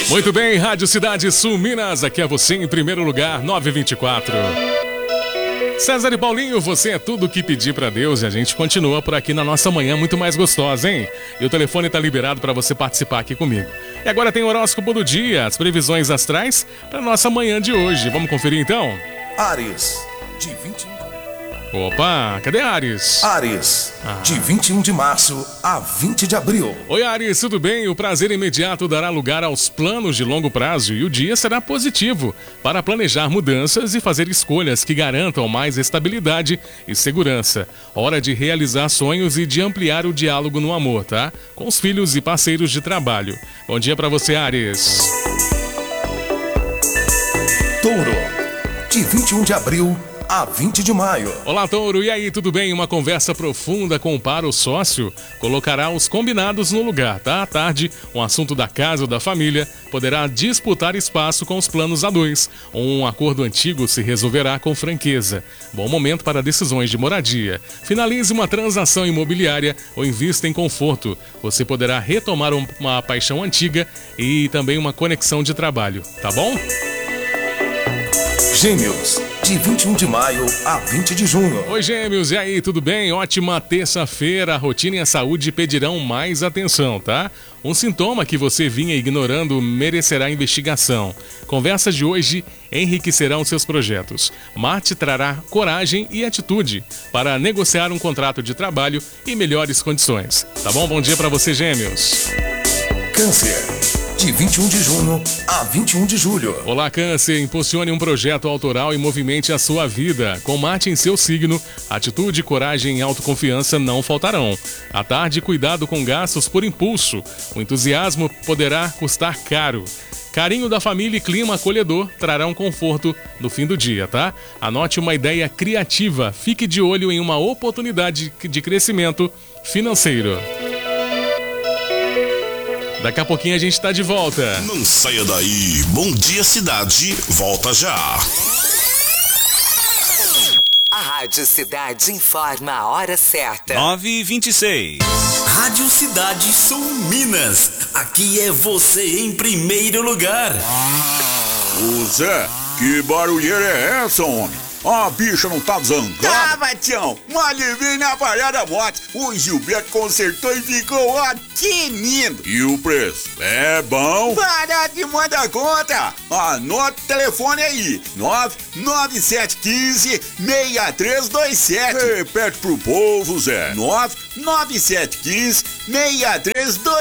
Muito bem, Rádio Cidade Sul Minas, aqui é você em primeiro lugar, 924. César e Paulinho, você é tudo o que pedir pra Deus e a gente continua por aqui na nossa manhã muito mais gostosa, hein? E o telefone tá liberado pra você participar aqui comigo. E agora tem o horóscopo do dia, as previsões astrais pra nossa manhã de hoje. Vamos conferir então? Áries, de 21. Opa, cadê Áries? Áries, de 21 de março a 20 de abril. Oi Áries, tudo bem? O prazer imediato dará lugar aos planos de longo prazo e o dia será positivo para planejar mudanças e fazer escolhas que garantam mais estabilidade e segurança. Hora de realizar sonhos e de ampliar o diálogo no amor, tá? Com os filhos e parceiros de trabalho. Bom dia pra você, Áries. Touro, de 21 de abril a 20 de maio. Olá, Touro, e aí, tudo bem? Uma conversa profunda com o par ou sócio colocará os combinados no lugar, tá? À tarde, um assunto da casa ou da família poderá disputar espaço com os planos a dois. Um acordo antigo se resolverá com franqueza. Bom momento para decisões de moradia. Finalize uma transação imobiliária ou invista em conforto. Você poderá retomar uma paixão antiga e também uma conexão de trabalho, tá bom? Gêmeos, de 21 de maio a 20 de junho. Oi, Gêmeos, e aí, tudo bem? Ótima terça-feira. A rotina e a saúde pedirão mais atenção, tá? Um sintoma que você vinha ignorando merecerá investigação. Conversas de hoje enriquecerão seus projetos. Marte trará coragem e atitude para negociar um contrato de trabalho em melhores condições. Tá bom? Bom dia para você, Gêmeos. Câncer, de 21 de junho a 21 de julho. Olá, Câncer. Impulsione um projeto autoral e movimente a sua vida. Com Marte em seu signo, atitude, coragem e autoconfiança não faltarão. À tarde, cuidado com gastos por impulso. O entusiasmo poderá custar caro. Carinho da família e clima acolhedor trarão conforto no fim do dia, tá? Anote uma ideia criativa. Fique de olho em uma oportunidade de crescimento financeiro. Daqui a pouquinho a gente tá de volta. Não saia daí. Bom dia, cidade. Volta já. A Rádio Cidade informa a hora certa. 9h26. Rádio Cidade Sul Minas. Aqui é você em primeiro lugar. Ô Zé, que barulheira é essa, homem? A bicha não tá zangada? Tava, Tião. Malhei na parada moto. O Gilberto consertou e ficou tinindo. E o preço? É bom? Para de mandar conta. Anota o telefone aí. 99715-6327. Repete pro povo, Zé. 99715-6327.